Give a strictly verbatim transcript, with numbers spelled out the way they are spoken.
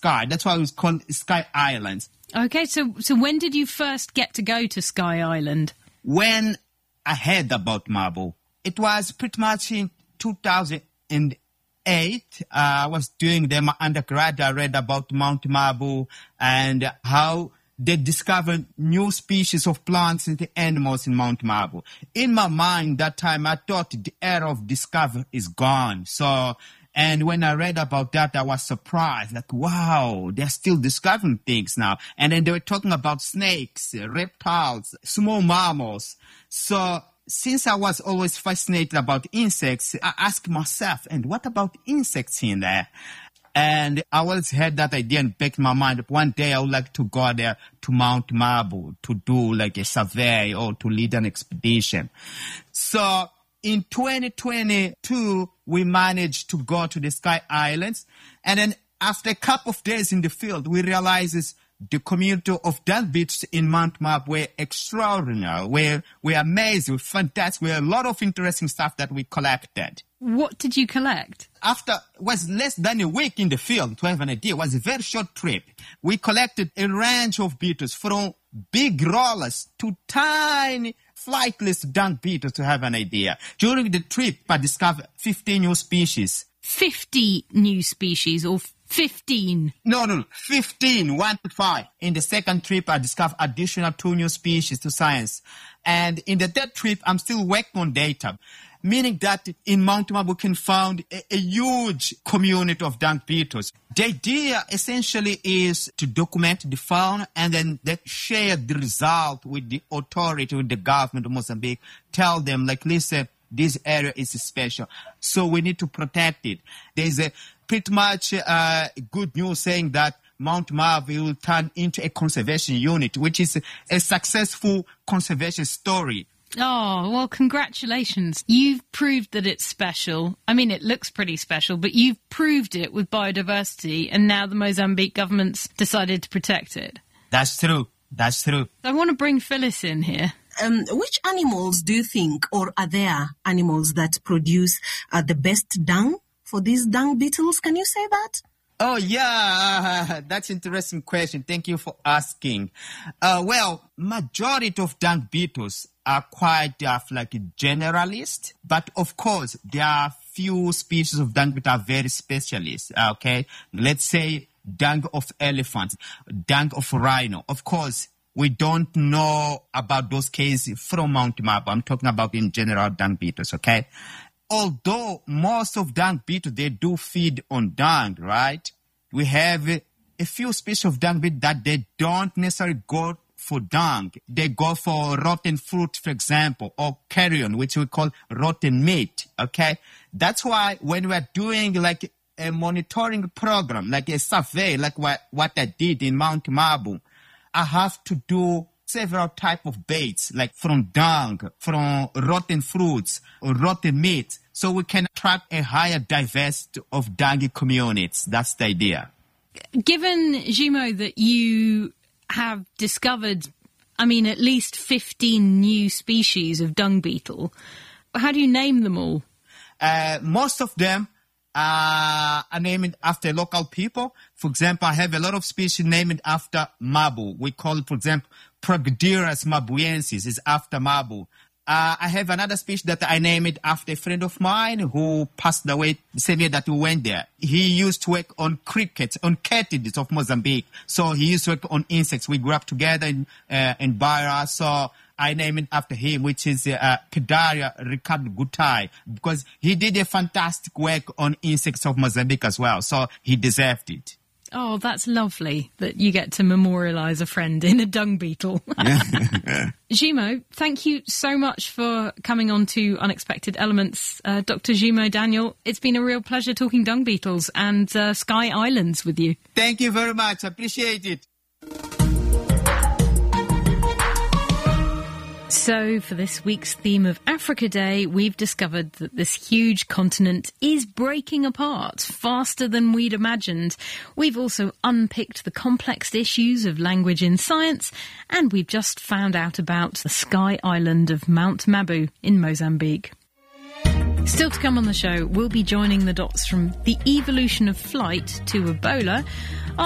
sky. That's why it was called Sky Islands. Okay, so so when did you first get to go to Sky Island? When I heard about Mabo, it was pretty much in two thousand eight. Uh, I was doing the undergrad. I read about Mount Mabo and how they discovered new species of plants and animals in Mount Mabo. In my mind, that time, I thought the era of discovery is gone. So, and when I read about that, I was surprised. Like, wow, they're still discovering things now. And then they were talking about snakes, reptiles, small mammals. So, since I was always fascinated about insects, I asked myself, and what about insects in there? And I always had that idea in back in my mind. One day I would like to go there to Mount Mabo to do like a survey or to lead an expedition. So in twenty twenty-two, we managed to go to the Sky Islands. And then after a couple of days in the field, we realized the community of dung beetles in Mount Mabo were extraordinary. We're, we're amazing, we're fantastic. We had a lot of interesting stuff that we collected. What did you collect? After, it was less than a week in the field, to have an idea. It was a very short trip. We collected a range of beetles, from big rollers to tiny flightless dung beetles, to have an idea. During the trip, I discovered fifteen new species. fifty new species, or fifteen? No, no, fifteen, one to five. In the second trip, I discovered additional two new species to science. And in the third trip, I'm still working on data, meaning that in Mount Mabo we can find a, a huge community of dung beetles. The idea essentially is to document the fauna and then they share the result with the authority, with the government of Mozambique, tell them, like, listen, this area is special, so we need to protect it. There's a pretty much uh, good news saying that Mount Mabo will turn into a conservation unit, which is a successful conservation story. Oh, well, congratulations. You've proved that it's special. I mean, it looks pretty special, but you've proved it with biodiversity, and now the Mozambique government's decided to protect it. That's true. That's true. I want to bring Phyllis in here. Um, which animals do you think, or are there animals that produce uh, the best dung for these dung beetles? Can you say that? Oh, yeah, that's an interesting question. Thank you for asking. Uh, well, majority of dung beetles are quite uh, like a generalist, but of course, there are few species of dung beetles are very specialist, okay? Let's say dung of elephants, dung of rhino. Of course, we don't know about those cases from Mount Mabo. I'm talking about in general dung beetles, okay? Although most of dung beetles, they do feed on dung, right? We have a, a few species of dung beetles that they don't necessarily go for dung. They go for rotten fruit, for example, or carrion, which we call rotten meat, okay? That's why when we're doing like a monitoring program, like a survey, like what, what I did in Mount Mabo, I have to do several type of baits, like from dung, from rotten fruits, or rotten meat, so we can attract a higher diversity of dungy communities. That's the idea. Given, Jimo, that you have discovered, I mean, at least fifteen new species of dung beetle, how do you name them all? Uh, most of them Uh, are named after local people. For example, I have a lot of species named after Mabo. We call it, for example, Progeodorus mabuensis is after Mabo. Uh, I have another species that I named after a friend of mine who passed away the same year that we went there. He used to work on crickets, on katydids of Mozambique. So he used to work on insects. We grew up together in, uh, in Beira. So I named it after him, which is uh, Pedaria Ricardo Gutai, because he did a fantastic work on insects of Mozambique as well. So he deserved it. Oh, that's lovely that you get to memorialise a friend in a dung beetle. Jimo, thank you so much for coming on to Unexpected Elements. Uh, Doctor Jimo Daniel, it's been a real pleasure talking dung beetles and uh, Sky Islands with you. Thank you very much. I appreciate it. So, for this week's theme of Africa Day, we've discovered that this huge continent is breaking apart faster than we'd imagined. We've also unpicked the complex issues of language in science, and we've just found out about the Sky Island of Mount Mabo in Mozambique. Still to come on the show, we'll be joining the dots from the evolution of flight to Ebola.